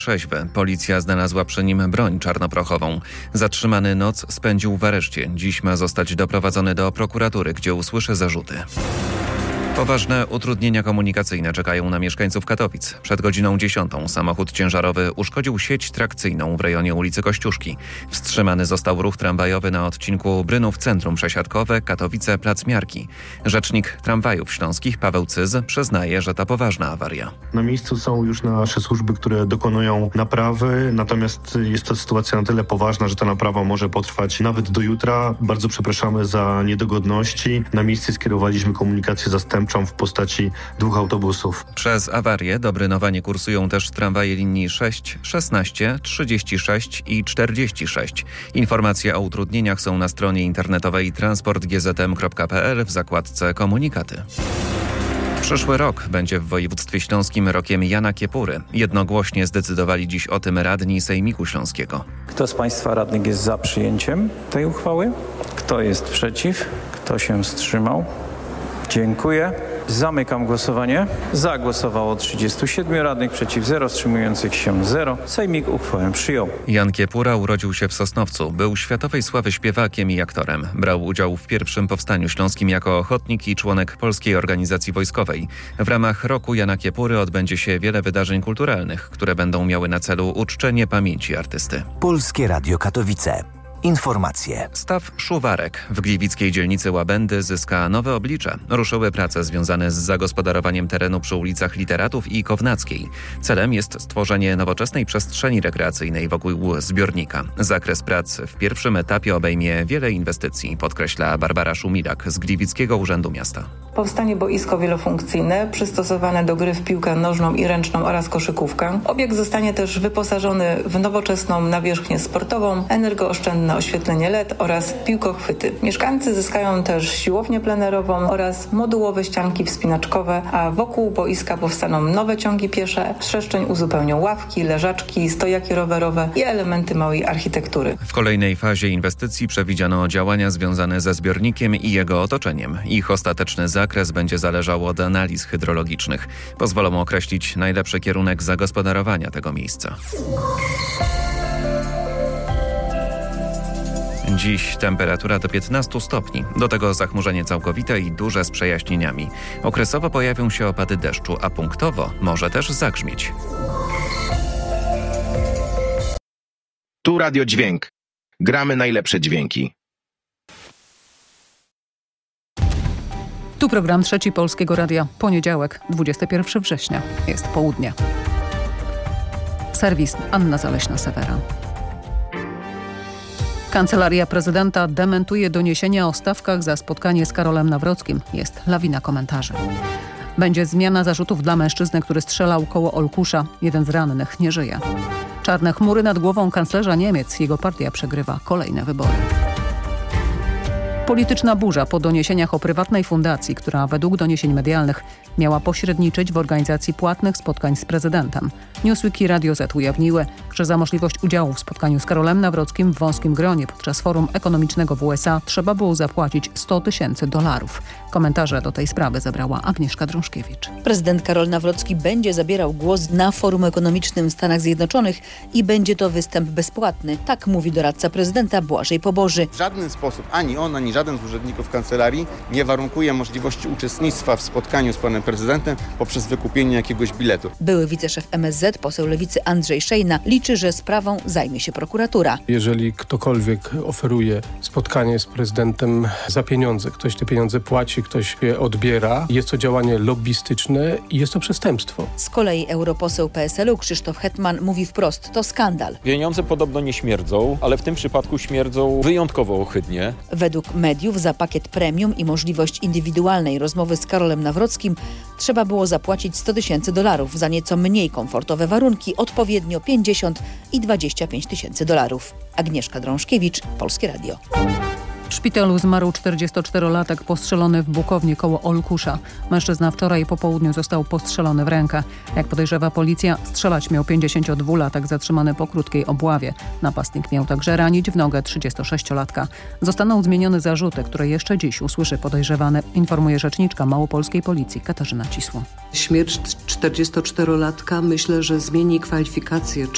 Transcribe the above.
trzeźwy. Policja znalazła przy nim broń czarnoprochową. Zatrzymany noc spędził w areszcie. Dziś ma zostać doprowadzony do prokuratury, gdzie usłyszy zarzuty. Poważne utrudnienia komunikacyjne czekają na mieszkańców Katowic. Przed godziną 10 samochód ciężarowy uszkodził sieć trakcyjną w rejonie ulicy Kościuszki. Wstrzymany został ruch tramwajowy na odcinku Brynów Centrum Przesiadkowe Katowice Plac Miarki. Rzecznik Tramwajów Śląskich Paweł Cyz przyznaje, że to poważna awaria. Na miejscu są już nasze służby, które dokonują naprawy, natomiast jest to sytuacja na tyle poważna, że ta naprawa może potrwać nawet do jutra. Bardzo przepraszamy za niedogodności. Na miejsce skierowaliśmy komunikację zastępczą w postaci 2 autobusów. Przez awarię do Brynowa nie kursują też tramwaje linii 6, 16, 36 i 46. Informacje o utrudnieniach są na stronie internetowej transportgzm.pl w zakładce Komunikaty. Przyszły rok będzie w województwie śląskim rokiem Jana Kiepury. Jednogłośnie zdecydowali dziś o tym radni Sejmiku Śląskiego. Kto z Państwa radnych jest za przyjęciem tej uchwały? Kto jest przeciw? Kto się wstrzymał? Dziękuję. Zamykam głosowanie. Za głosowało 37 radnych, przeciw 0, wstrzymujących się 0. Sejmik uchwałę przyjął. Jan Kiepura urodził się w Sosnowcu. Był światowej sławy śpiewakiem i aktorem. Brał udział w pierwszym powstaniu śląskim jako ochotnik i członek Polskiej Organizacji Wojskowej. W ramach roku Jana Kiepury odbędzie się wiele wydarzeń kulturalnych, które będą miały na celu uczczenie pamięci artysty. Polskie Radio Katowice. Informacje. Staw Szuwarek w gliwickiej dzielnicy Łabędy zyska nowe oblicze. Ruszyły prace związane z zagospodarowaniem terenu przy ulicach Literatów i Kownackiej. Celem jest stworzenie nowoczesnej przestrzeni rekreacyjnej wokół zbiornika. Zakres prac w pierwszym etapie obejmie wiele inwestycji, podkreśla Barbara Szumilak z Gliwickiego Urzędu Miasta. Powstanie boisko wielofunkcyjne, przystosowane do gry w piłkę nożną i ręczną oraz koszykówkę. Obiekt zostanie też wyposażony w nowoczesną nawierzchnię sportową, energooszczędne oświetlenie LED oraz piłkochwyty. Mieszkańcy zyskają też siłownię plenerową oraz modułowe ścianki wspinaczkowe, a wokół boiska powstaną nowe ciągi piesze. Przestrzeń uzupełnią ławki, leżaczki, stojaki rowerowe i elementy małej architektury. W kolejnej fazie inwestycji przewidziano działania związane ze zbiornikiem i jego otoczeniem. Ich ostateczny zakres będzie zależał od analiz hydrologicznych. Pozwolą określić najlepszy kierunek zagospodarowania tego miejsca. Dziś temperatura do 15 stopni. Do tego zachmurzenie całkowite i duże z przejaśnieniami. Okresowo pojawią się opady deszczu, a punktowo może też zagrzmieć. Tu Radio Dźwięk. Gramy najlepsze dźwięki. Tu program Trzeci Polskiego Radia. Poniedziałek, 21 września. Jest południe. Serwis Anna Zaleśna-Sewera. Kancelaria prezydenta dementuje doniesienia o stawkach za spotkanie z Karolem Nawrockim. Jest lawina komentarzy. Będzie zmiana zarzutów dla mężczyzny, który strzelał koło Olkusza. Jeden z rannych nie żyje. Czarne chmury nad głową kanclerza Niemiec. Jego partia przegrywa kolejne wybory. Polityczna burza po doniesieniach o prywatnej fundacji, która według doniesień medialnych miała pośredniczyć w organizacji płatnych spotkań z prezydentem. Newsweek i Radio Z ujawniły, że za możliwość udziału w spotkaniu z Karolem Nawrockim w wąskim gronie podczas forum ekonomicznego w USA trzeba było zapłacić $100,000. Komentarze do tej sprawy zebrała Agnieszka Drążkiewicz. Prezydent Karol Nawrocki będzie zabierał głos na forum ekonomicznym w Stanach Zjednoczonych i będzie to występ bezpłatny. Tak mówi doradca prezydenta Błażej Poboży. W żaden sposób ani on, ani żaden z urzędników kancelarii nie warunkuje możliwości uczestnictwa w spotkaniu z panem prezydentem poprzez wykupienie jakiegoś biletu. Były wiceszef MSZ, poseł Lewicy Andrzej Szejna liczy, że sprawą zajmie się prokuratura. Jeżeli ktokolwiek oferuje spotkanie z prezydentem za pieniądze, ktoś te pieniądze płaci, ktoś je odbiera, jest to działanie lobbystyczne i jest to przestępstwo. Z kolei europoseł PSL-u Krzysztof Hetman mówi wprost, to skandal. Pieniądze podobno nie śmierdzą, ale w tym przypadku śmierdzą wyjątkowo ohydnie. Według mediów za pakiet premium i możliwość indywidualnej rozmowy z Karolem Nawrockim trzeba było zapłacić $100,000, za nieco mniej komfortowe warunki odpowiednio $50,000 i $25,000. Agnieszka Drążkiewicz, Polskie Radio. W szpitalu zmarł 44-latek postrzelony w Bukowni koło Olkusza. Mężczyzna wczoraj po południu został postrzelony w rękę. Jak podejrzewa policja, strzelać miał 52-latek zatrzymany po krótkiej obławie. Napastnik miał także ranić w nogę 36-latka. Zostaną zmienione zarzuty, które jeszcze dziś usłyszy podejrzewany, informuje rzeczniczka małopolskiej policji Katarzyna Cisło. Śmierć 44-latka myślę, że zmieni kwalifikację